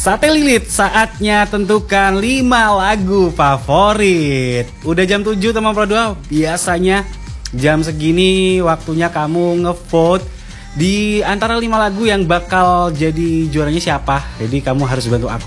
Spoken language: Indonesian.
Sate Lilit, saatnya tentukan 5 lagu favorit. Udah jam 7 teman Pro 2. Biasanya jam segini waktunya kamu ngevote di antara 5 lagu yang bakal jadi juaranya siapa. Jadi kamu harus bantu aku